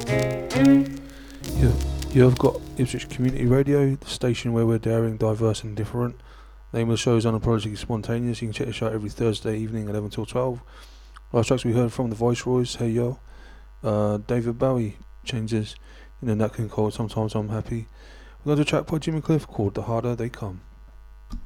You, you have got Ipswich Community Radio, the station where we're daring, diverse and different. The name of the show is Unapologetically Spontaneous. You can check the show out every Thursday evening, 11 till 12. Last tracks we heard from the Viceroys, Hey Yo. David Bowie changes in a Nat King Cole, Sometimes I'm Happy. We got a track by Jimmy Cliff called The Harder They Come.